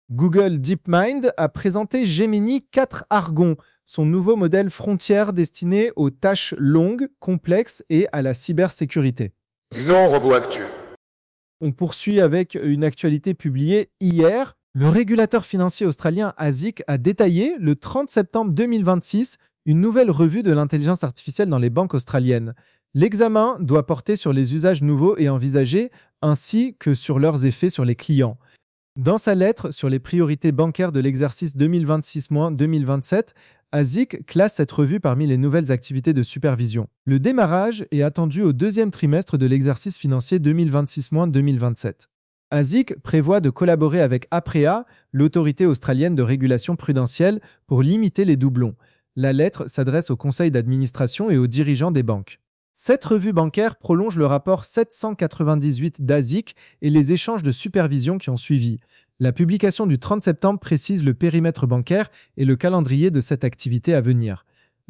Google DeepMind a présenté Gemini 4 Argon, son nouveau modèle frontière destiné aux tâches longues, complexes et à la cybersécurité. Non, robot actu. On poursuit avec une actualité publiée hier. Le régulateur financier australien ASIC a détaillé le 30 septembre 2026 une nouvelle revue de l'intelligence artificielle dans les banques australiennes. L'examen doit porter sur les usages nouveaux et envisagés, ainsi que sur leurs effets sur les clients. Dans sa lettre sur les priorités bancaires de l'exercice 2026-2027, ASIC classe cette revue parmi les nouvelles activités de supervision. Le démarrage est attendu au deuxième trimestre de l'exercice financier 2026-2027. ASIC prévoit de collaborer avec APREA, l'autorité australienne de régulation prudentielle, pour limiter les doublons. La lettre s'adresse au conseil d'administration et aux dirigeants des banques. Cette revue bancaire prolonge le rapport 798 d'ASIC et les échanges de supervision qui ont suivi. La publication du 30 septembre précise le périmètre bancaire et le calendrier de cette activité à venir.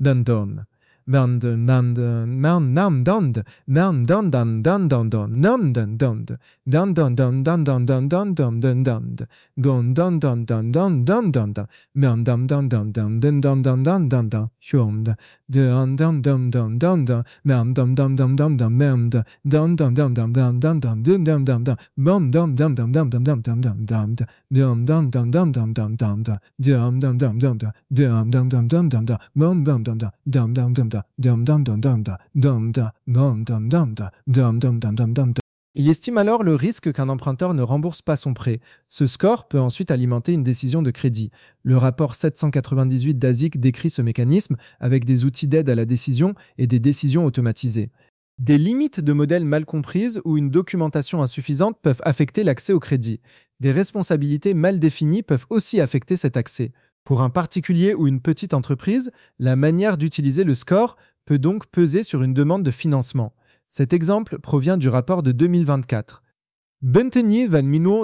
Il estime alors le risque qu'un emprunteur ne rembourse pas son prêt. Ce score peut ensuite alimenter une décision de crédit. Le rapport 798 d'ASIC décrit ce mécanisme avec des outils d'aide à la décision et des décisions automatisées. Des limites de modèles mal comprises ou une documentation insuffisante peuvent affecter l'accès au crédit. Des responsabilités mal définies peuvent aussi affecter cet accès. Pour un particulier ou une petite entreprise, la manière d'utiliser le score peut donc peser sur une demande de financement. Cet exemple provient du rapport de 2024. Bentenye van Mino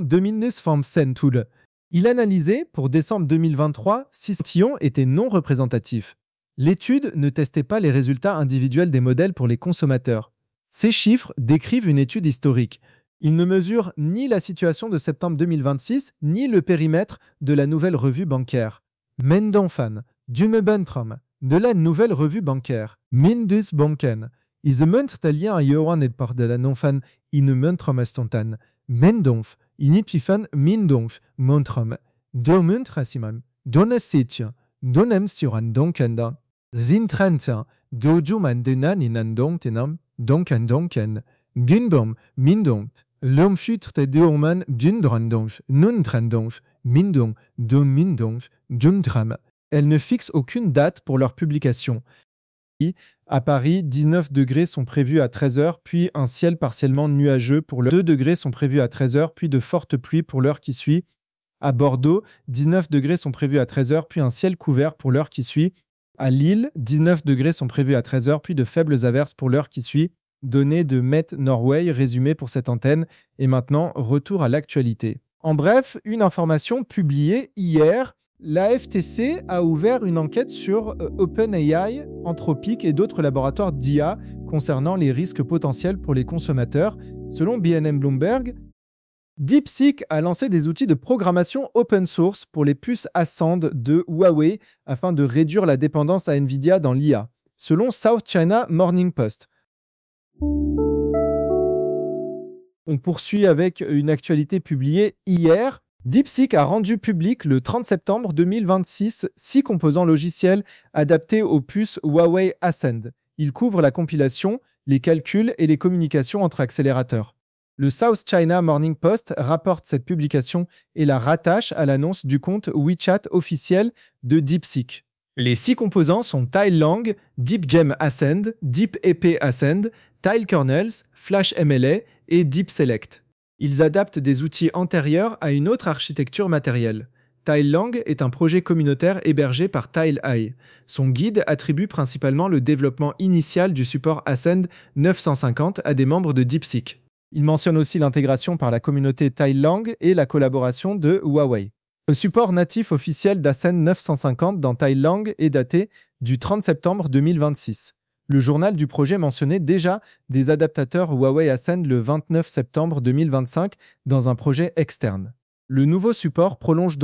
2025. Il analysait, pour décembre 2023, 6 échantillons étaient non représentatifs. L'étude ne testait pas les résultats individuels des modèles pour les consommateurs. Ces chiffres décrivent une étude historique. Ils ne mesurent ni la situation de septembre 2026, ni le périmètre de la nouvelle revue bancaire. Mendonfan, Dumebentrum, de la nouvelle revue bancaire. Mindus Banken. Is a lien à Johan et par de la nonfan in mentrum estontan. Mendonf, inipifan mindonf, montrum. Domunt rasimam. Donesitien. Donem suran donkenda. Zintrantia. Dojuman denan inan tenam. Donken. Gunbom, mindonf. L'omfutre te deoman dundrandonf. Nundrandonf. Mindong, domindonf, jumdram. Elles ne fixent aucune date pour leur publication. À Paris, 19 degrés sont prévus à 13h, puis un ciel partiellement nuageux pour l'heure. 2 degrés sont prévus à 13h, puis de fortes pluies pour l'heure qui suit. À Bordeaux, 19 degrés sont prévus à 13h, puis un ciel couvert pour l'heure qui suit. À Lille, 19 degrés sont prévus à 13h, puis de faibles averses pour l'heure qui suit. Données de Met Norway résumées pour cette antenne. Et maintenant, retour à l'actualité. En bref, une information publiée hier. La FTC a ouvert une enquête sur OpenAI, Anthropic et d'autres laboratoires d'IA concernant les risques potentiels pour les consommateurs. Selon BNN Bloomberg, DeepSeek a lancé des outils de programmation open source pour les puces Ascend de Huawei afin de réduire la dépendance à Nvidia dans l'IA. Selon South China Morning Post. On poursuit avec une actualité publiée hier. DeepSeek a rendu public le 30 septembre 2026 6 composants logiciels adaptés aux puces Huawei Ascend. Ils couvrent la compilation, les calculs et les communications entre accélérateurs. Le South China Morning Post rapporte cette publication et la rattache à l'annonce du compte WeChat officiel de DeepSeek. Les 6 composants sont TileLang, DeepGem Ascend, DeepEP Ascend, TileKernels, FlashMLA et DeepSelect. Ils adaptent des outils antérieurs à une autre architecture matérielle. TileLang est un projet communautaire hébergé par TileEye. Son guide attribue principalement le développement initial du support Ascend 950 à des membres de DeepSeek. Il mentionne aussi l'intégration par la communauté TileLang et la collaboration de Huawei. Le support natif officiel d'Ascend 950 dans TileLang est daté du 30 septembre 2026. Le journal du projet mentionnait déjà des adaptateurs Huawei Ascend le 29 septembre 2025 dans un projet externe. Le nouveau support prolonge